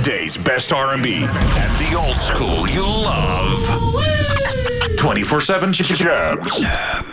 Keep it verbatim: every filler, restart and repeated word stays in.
Today's best R and B and the old school you love. twenty-four seven Jabs.